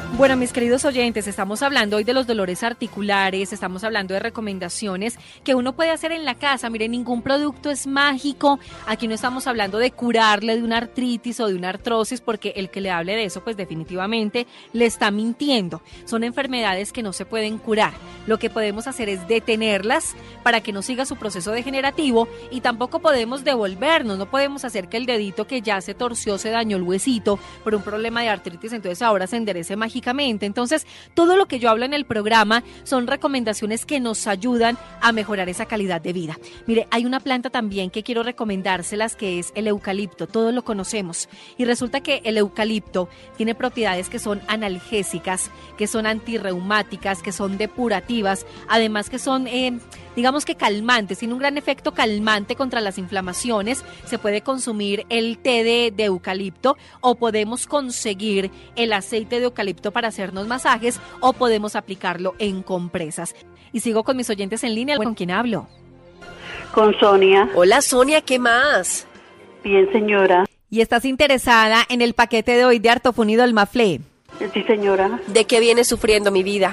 Bueno, mis queridos oyentes, estamos hablando hoy de los dolores articulares, estamos hablando de recomendaciones que uno puede hacer en la casa. Miren, ningún producto es mágico. Aquí no estamos hablando de curarle de una artritis o de una artrosis, porque el que le hable de eso, pues definitivamente le está mintiendo. Son enfermedades que no se pueden curar. Lo que podemos hacer es detenerlas para que no siga su proceso degenerativo, y tampoco podemos devolvernos. No podemos hacer que el dedito que ya se torció, se dañó el huesito por un problema de artritis, entonces ahora se enderece mágicamente. Entonces, todo lo que yo hablo en el programa son recomendaciones que nos ayudan a mejorar esa calidad de vida. Mire, hay una planta también que quiero recomendárselas, que es el eucalipto. Todos lo conocemos. Y resulta que el eucalipto tiene propiedades que son analgésicas, que son antirreumáticas, que son depurativas, además que son, digamos que calmantes. Tiene un gran efecto calmante contra las inflamaciones. Se puede consumir el té de eucalipto, o podemos conseguir el aceite de eucalipto para hacernos masajes, o podemos aplicarlo en compresas. Y sigo con mis oyentes en línea. ¿Con quién hablo? Con Sonia. Hola, Sonia, ¿qué más? Bien, señora. ¿Y estás interesada en el paquete de hoy de Artofun y Dolmaflé? Sí, señora. ¿De qué vienes sufriendo, mi vida?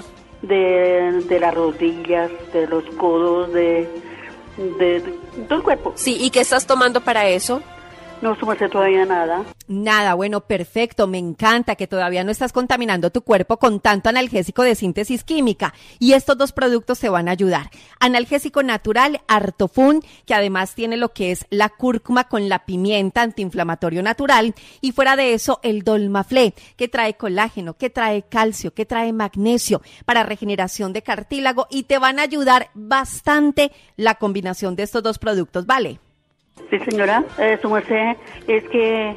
De las rodillas, de los codos, de todo el cuerpo. Sí, ¿y qué estás tomando para eso? No sumarse todavía nada. Nada, bueno, perfecto, me encanta que todavía no estás contaminando tu cuerpo con tanto analgésico de síntesis química, y estos dos productos te van a ayudar. Analgésico natural Artofun, que además tiene lo que es la cúrcuma con la pimienta, antiinflamatorio natural, y fuera de eso el Dolmaflé, que trae colágeno, que trae calcio, que trae magnesio para regeneración de cartílago, y te van a ayudar bastante la combinación de estos dos productos, ¿vale? Sí, señora. Su merced, es que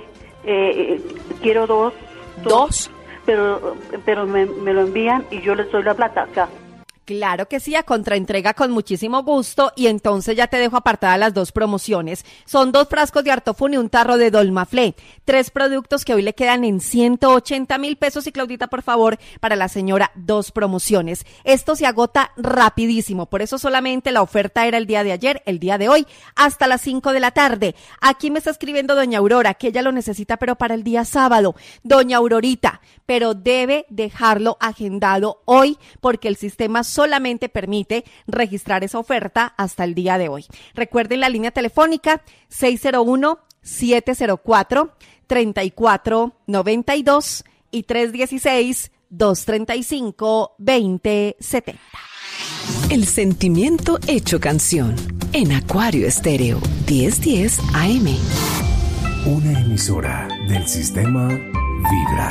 quiero dos. ¿Dos? Pero me lo envían y yo les doy la plata acá. Claro que sí, a contraentrega con muchísimo gusto, y entonces ya te dejo apartadas las dos promociones. Son 2 frascos de Artofun y un tarro de Dolmaflé. 3 productos que hoy le quedan en 180,000 pesos. Y Claudita, por favor, para la señora, 2 promociones. Esto se agota rapidísimo, por eso solamente la oferta era el día de ayer, el día de hoy, hasta las 5 de la tarde. Aquí me está escribiendo doña Aurora, que ella lo necesita, pero para el día sábado. Doña Aurorita, pero debe dejarlo agendado hoy, porque el sistema solamente permite registrar esa oferta hasta el día de hoy. Recuerden la línea telefónica 601-704-3492 y 316-235-2070. El sentimiento hecho canción en Acuario Estéreo 1010 AM. Una emisora del sistema Vibra.